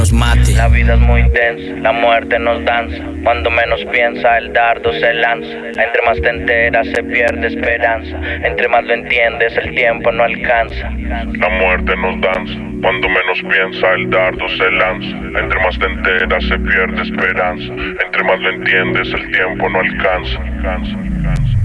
nos mate. La vida es muy densa, la muerte nos danza. Cuando menos piensa, el dardo se lanza. Entre más te enteras, se pierde esperanza. Entre más lo entiendes, el tiempo no alcanza. La muerte nos danza. Cuando menos piensa, el dardo se lanza. Entre más te enteras, se pierde esperanza. Entre más lo entiendes, el tiempo no alcanza.